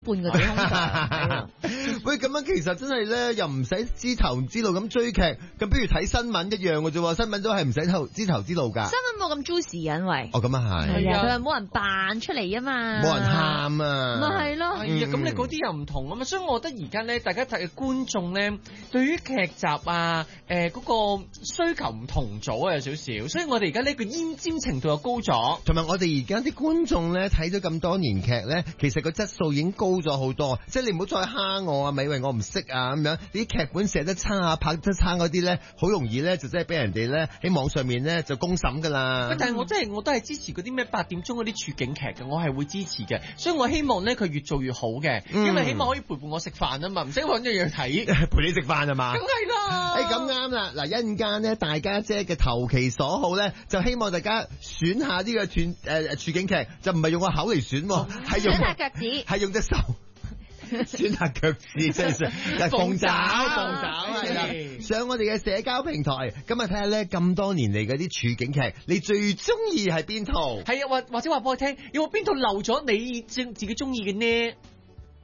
半個幾空檔。 喂，咁樣其實真係咧，又唔使知頭唔知路咁追劇，咁不如睇新聞一樣嘅啫喎，新聞都係唔使知頭知路㗎。 新聞冇咁 juicy，因為哦咁啊係， 係啊，佢話冇人扮出嚟啊嘛， 冇人喊啊， 咪係咯。 係啊，咁你嗰啲又唔同啊嘛，所以我覺得而家咧，大家睇嘅觀眾咧，對於劇集啊，嗰個需求唔同咗啊，有少少，所以我哋而家呢個奄尖程度又高咗。 同埋我哋而家啲觀眾咧睇咗咁多年劇咧，其實個質素已經高咗好多，即係你唔好再蝦我啊，咪以為我唔識啊咁樣，啲劇本寫得差啊，拍得差嗰啲咧，好容易咧就真係俾人哋咧喺網上面咧就公審噶啦。 但係我都係支持嗰啲咩8點鐘嗰啲處境劇嘅，我係會支持嘅，所以我希望咧佢越做越好嘅，因為起碼可以陪伴我食飯啊嘛，唔使揾一樣睇， 陪你食飯係嘛？ 梗係啦。 咁啱啦，嗱一陣間咧，大家姐嘅投其所好咧，就希望大家選下呢個處境劇，就唔係用個口嚟選，係用選下腳趾， 係用隻手。選下腳趾，真係鳳爪係啦。上我哋嘅社交平台，今日睇下咧咁多年嚟嗰啲處境劇，你最中意係邊套？ 係啊，或者話俾我聽，有冇邊套漏咗你自己中意嘅呢？